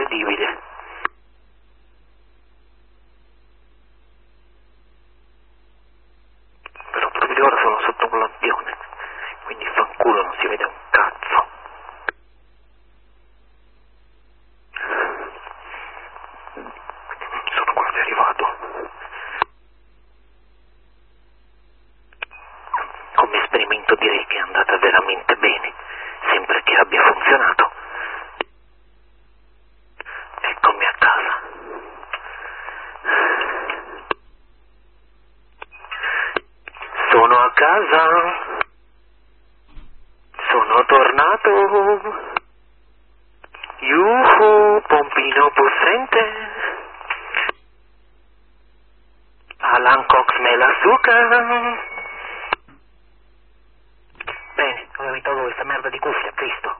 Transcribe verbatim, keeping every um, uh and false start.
incredibile. Però proprio ora sono sotto un lampione, quindi fanculo, non si vede un cazzo. Sono quasi arrivato. Come esperimento direi che è andata veramente bene, sempre che abbia funzionato. Eccomi a casa. Sono a casa. Sono tornato. Yuhu, pompino possente. Alan Cox me la suca. Bene, ora mi tolgo questa merda di cuffia, Cristo.